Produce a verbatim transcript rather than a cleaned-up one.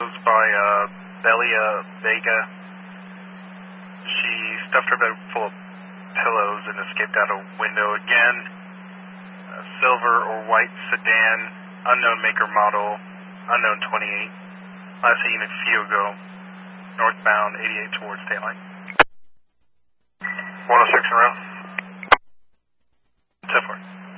by uh, Belia Vega. She stuffed her bed full of pillows and escaped out a window again. A silver or white sedan, unknown maker model, unknown twenty-eight. Last seen a few ago, northbound eighty-eight towards Daylight. one oh six around. ten four.